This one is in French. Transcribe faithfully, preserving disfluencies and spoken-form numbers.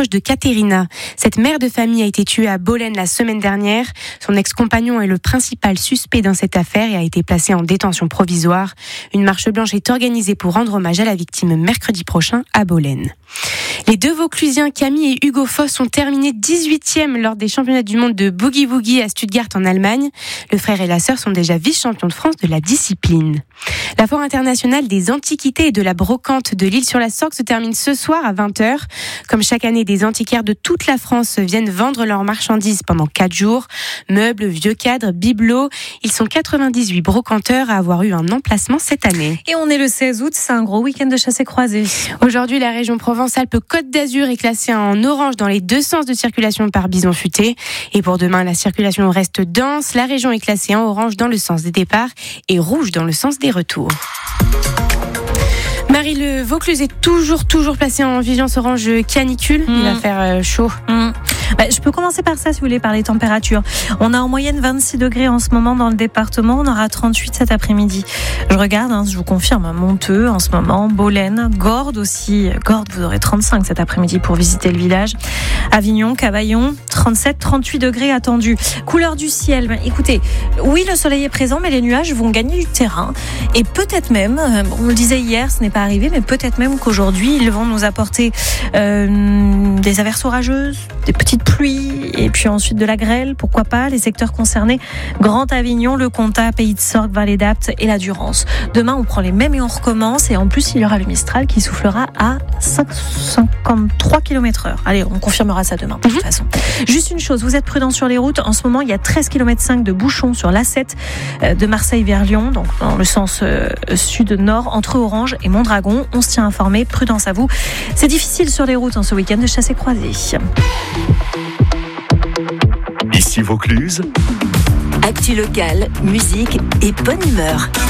proche de Katerina. Cette mère de famille a été tuée à Bolène la semaine dernière. Son ex-compagnon est le principal suspect dans cette affaire et a été placé en détention provisoire. Une marche blanche est organisée pour rendre hommage à la victime mercredi prochain à Bolène. Les deux Vauclusiens, Camille et Hugo Foss, ont terminé dix-huitième lors des championnats du monde de Boogie Woogie à Stuttgart en Allemagne. Le frère et la sœur sont déjà vice-champions de France de la discipline. La foire internationale des antiquités et de la brocante de l'Île-sur-la-Sorgue se termine ce soir à vingt heures. Comme chaque année, des antiquaires de toute la France viennent vendre leurs marchandises pendant quatre jours. Meubles, vieux cadres, bibelots. Ils sont quatre-vingt-dix-huit brocanteurs à avoir eu un emplacement cette année. Et on est le seize août, c'est un gros week-end de chassé croisé. Aujourd'hui, la région Provence-Alpes-Côte d'Azur est classée en orange dans les deux sens de circulation par bison futé. Et pour demain, la circulation reste dense. La région est classée en orange dans le sens des départs et rouge dans le sens des retours. Marie, le Vaucluse est toujours, toujours placé en vigilance orange canicule. Mmh. Il va faire chaud. Mmh. Bah, je peux commencer par ça si vous voulez, par les températures. On a en moyenne vingt-six degrés en ce moment dans le département. On aura trente-huit cet après-midi. Je regarde, hein, je vous confirme, Monteux en ce moment, Bolène, Gordes aussi. Gordes, vous aurez trente-cinq cet après-midi pour visiter le village. Avignon, Cavaillon, trente-sept, trente-huit degrés attendus. Couleur du ciel. Bah, écoutez, oui, le soleil est présent, mais les nuages vont gagner du terrain. Et peut-être même, on le disait hier, ce n'est pas arrivé, mais peut-être même qu'aujourd'hui, ils vont nous apporter euh, des averses orageuses, des petites pluie et puis ensuite de la grêle, pourquoi pas. Les secteurs concernés, Grand Avignon, le Comtat, Pays de Sorgue, Vallée d'Apt et la Durance. Demain, on prend les mêmes et on recommence. Et en plus, il y aura le Mistral qui soufflera à cinquante-trois kilomètres heure. Allez, on confirmera ça demain de toute façon. Juste une chose, vous êtes prudents sur les routes. En ce moment, il y a treize virgule cinq kilomètres de bouchons sur l'A sept de Marseille vers Lyon, donc dans le sens sud-nord, entre Orange et Mondragon. On se tient informé, prudence à vous. C'est difficile sur les routes en ce week-end de chassé croisé. Ici Vaucluse. Actu locale, musique et bonne humeur.